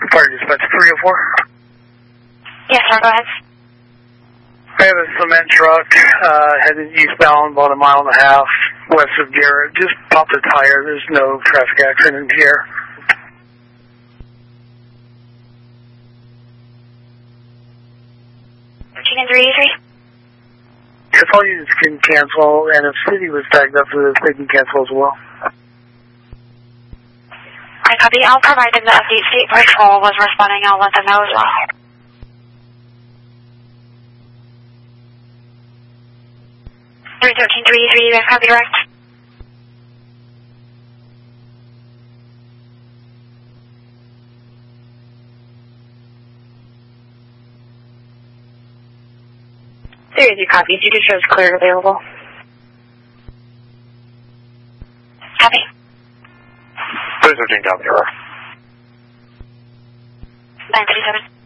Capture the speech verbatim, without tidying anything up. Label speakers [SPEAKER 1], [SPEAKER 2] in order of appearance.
[SPEAKER 1] Fire dispatch three oh four.
[SPEAKER 2] Yes, sir, go ahead.
[SPEAKER 1] I have a cement truck uh, headed eastbound about a mile and a half west of Garrett. Just popped a tire. There's no traffic accident here.
[SPEAKER 2] thirteen and three eighty-three.
[SPEAKER 1] If all units can cancel, and if city was tagged up for this, they can cancel as well.
[SPEAKER 2] I copy. I'll provide them the update. State Patrol was responding. I'll let them know as well. three thirteen three eighty-three, you guys copy direct? There is your copy. You just shows clear available. Copy.
[SPEAKER 3] three thirteen, copy direct.
[SPEAKER 2] nine thirty-seven.